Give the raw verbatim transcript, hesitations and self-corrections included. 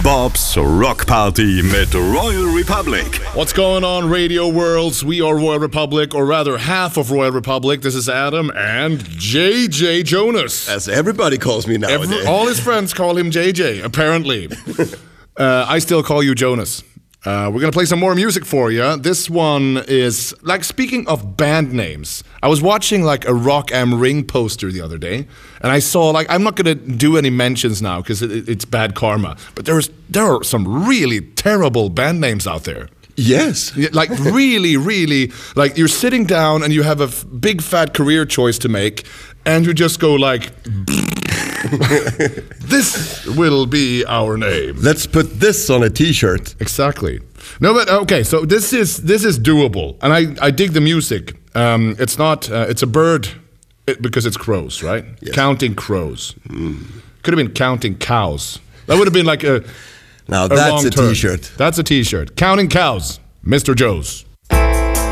Bob's Rock Party mit Royal Republic. What's going on, Radio Worlds? We are Royal Republic, or rather half of Royal Republic. This is Adam and J J Jonas. As everybody calls me nowadays. Every, all his friends call him J J, apparently. uh, I still call you Jonas. Uh, we're going to play some more music for you. This one is, like, speaking of band names, I was watching, like, a Rock Am Ring poster the other day, and I saw, like, I'm not going to do any mentions now because it, it's bad karma, but there's there are some really terrible band names out there. Yes. Like, really, really, like, you're sitting down and you have a f- big, fat career choice to make, and you just go, like... This will be our name. Let's put this on a t-shirt. Exactly. No, but okay. So this is this is doable, and I, I dig the music. Um, it's not. Uh, it's a bird, it, because it's crows, right? Yes. Counting crows. Mm. Could have been counting cows. That would have been like a. Now a that's wrong a turn. t-shirt. That's a t-shirt. Counting cows, Mister Joe's.